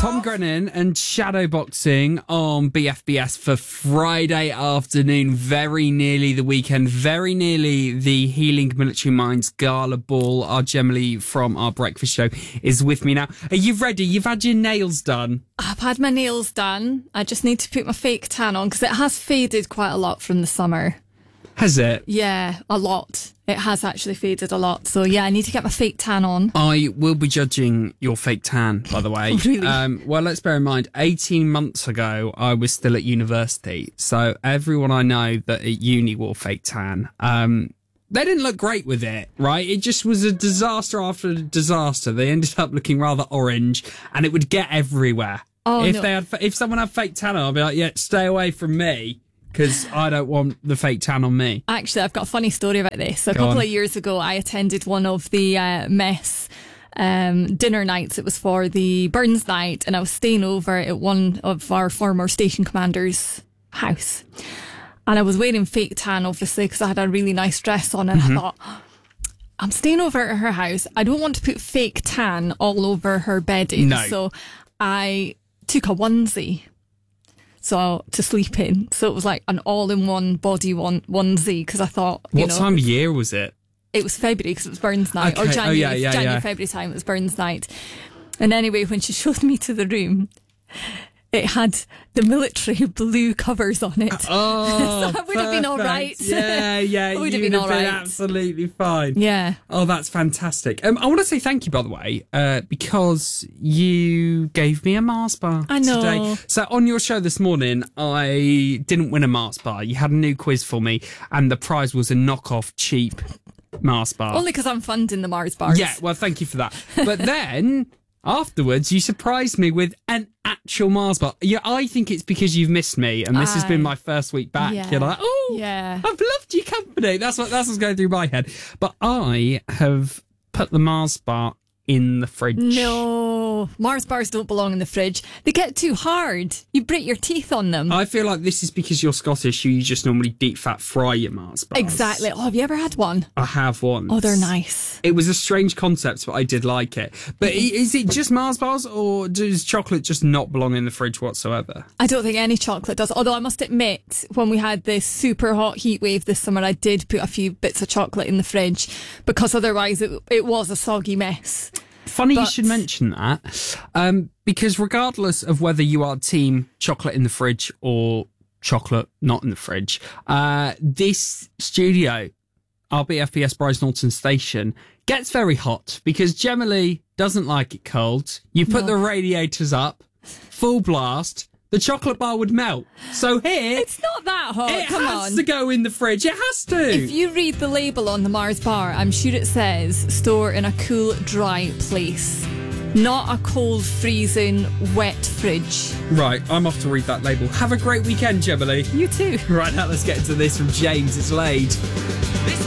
Tom Grennan and Shadowboxing on BFBS for Friday afternoon. Very nearly the weekend, very nearly the Healing Military Minds Gala Ball. Our Gemily from our breakfast show is with me now. Are you ready? You've had your nails done. I've had my nails done. I just need to put my fake tan on because it has faded quite a lot from the summer. Has it? Yeah, a lot. It has actually faded a lot. So yeah, I need to get my fake tan on. I will be judging your fake tan, by the way. Really? Well, let's bear in mind, 18 months ago, I was still at university. So everyone I know that at uni wore fake tan. They didn't look great with it, right? It just was a disaster after a disaster. They ended up looking rather orange and it would get everywhere. Oh, If someone had fake tan on, I'd be like, yeah, stay away from me. Because I don't want the fake tan on me. Actually, I've got a funny story about this. A couple of years ago, I attended one of the mess dinner nights. It was for the Burns night, and I was staying over at one of our former station commander's house. And I was wearing fake tan, obviously, because I had a really nice dress on, and I thought, I'm staying over at her house. I don't want to put fake tan all over her bedding. No. So I took a onesie to sleep in. So it was like an all-in-one body onesie because I thought, What time of year was it? It was February because it was Burns night. Okay. Or January, yeah. February time, it was Burns night. And anyway, when she showed me to the room, it had the military blue covers on it. Oh, so I would have been all right. Yeah, I would have been all right. Absolutely fine. Yeah. Oh, that's fantastic. I want to say thank you, by the way, because you gave me a Mars bar I know. today. So on your show this morning, I didn't win a Mars bar. You had a new quiz for me, and the prize was a knockoff cheap Mars bar. Only because I'm funding the Mars bars. Yeah, well, thank you for that. But then afterwards, you surprised me with an actual Mars bar. Yeah, I think it's because you've missed me, and this has been my first week back. Yeah. You're like, oh, Yeah. I've loved your company. That's what's going through my head. But I have put the Mars bar in the fridge. No, Mars bars don't belong in the fridge. They get too hard. You break your teeth on them. I feel like this is because you're Scottish. You just normally deep fat fry your Mars bars. Exactly. Oh, have you ever had one? I have one. Oh, they're nice. It was a strange concept, but I did like it. But is it just Mars bars, or does chocolate just not belong in the fridge whatsoever? I don't think any chocolate does. Although I must admit, when we had this super hot heat wave this summer, I did put a few bits of chocolate in the fridge because otherwise it was a soggy mess. Funny you should mention that, because regardless of whether you are team chocolate in the fridge or chocolate not in the fridge, this studio, our BFBS Bryce Norton station, gets very hot because Gemily doesn't like it cold. You put the radiators up, full blast, the chocolate bar would melt. So here, It's not that hot. it Come has on. to go in the fridge. It has to. If you read the label on the Mars bar, I'm sure it says store in a cool, dry place. Not a cold, freezing, wet fridge. Right, I'm off to read that label. Have a great weekend, Gemily. You too. Right now, let's get into this from James. It's Laid.